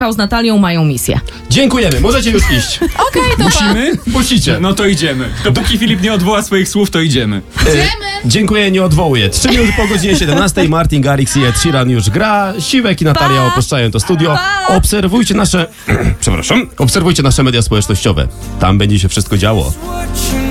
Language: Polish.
z Natalią mają misję. Dziękujemy, możecie już iść. Okej, to Musimy? Musicie. No to idziemy. Dopóki Filip nie odwoła swoich słów, to idziemy. Dziękuję, nie odwołuję. 3 minuty po godzinie 17 Martin Garrix i Ed Sheeran już gra. Siwek i Natalia opuszczają to studio. Obserwujcie nasze... Przepraszam. Obserwujcie nasze media społecznościowe. Tam będzie się wszystko działo.